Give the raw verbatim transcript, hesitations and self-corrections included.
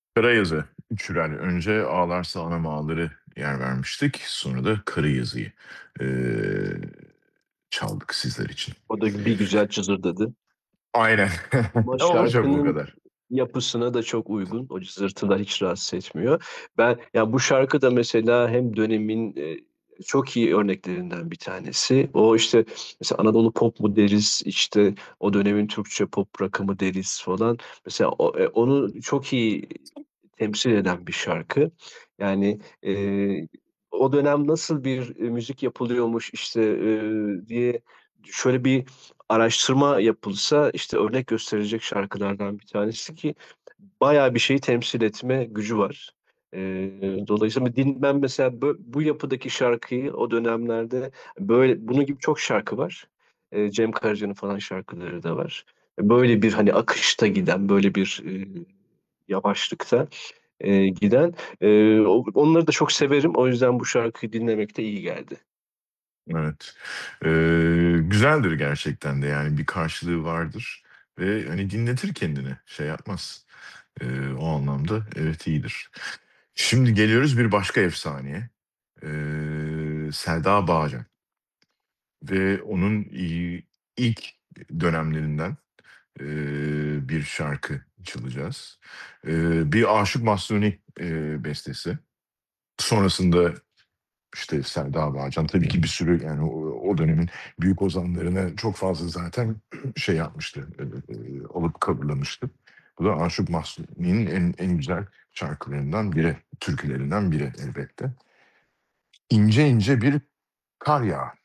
Karayazı, Çürel. Önce Ağlarsa Anam Ağlar'ı yer vermiştik. Sonra da Karayazı'yı, eee, çaldık sizler için. O da bir güzel cızırdadı. Aynen. Ama Olacak bu şarkının kadar. yapısına da çok uygun. O cızırtılar hiç rahatsız etmiyor. Ben ya, bu şarkı da mesela hem dönemin, eee, çok iyi örneklerinden bir tanesi. O, işte, mesela Anadolu Pop mu deriz, işte, o dönemin Türkçe pop rock'ı mı deriz falan. Mesela o eee, onu çok iyi temsil eden bir şarkı. Yani, eee, o dönem nasıl bir, eee, müzik yapılıyormuş, işte, eee, diye şöyle bir araştırma yapılsa, işte, örnek gösterilecek şarkılardan bir tanesi ki bayağı bir şeyi temsil etme gücü var. Eee, dolayısıyla din ben mesela bö bu yapıdaki şarkıyı o dönemlerde böyle bunun gibi çok şarkı var. Eee, Cem Karaca'nın falan şarkıları da var. Böyle bir, hani, akışta giden, böyle bir, eee, yavaşlıkta, eee, giden, eee, o onları da çok severim. O yüzden bu şarkıyı dinlemek de iyi geldi. Evet. Eee, güzeldir gerçekten de, yani, bir karşılığı vardır ve, hani, dinletir kendini, şey yapmaz. Eee, o anlamda evet, iyidir. Şimdi geliyoruz bir başka efsaneye. Eee, Selda Bağcan ve onun, iii, ilk dönemlerinden, eee, bir şarkı çalacağız. Eee, bir Aşık Mahzuni, eee, bestesi. Sonrasında, işte, Selda Bağcan tabii ki bir sürü, yani, o o dönemin büyük ozanlarına çok fazla zaten şey yapmıştı, eee, alıp coverlamıştı. Bu da Aşık Mahzuni'nin en en güzel şarkılarından biri, türkülerinden biri elbette. İnce ince bir kar yağar.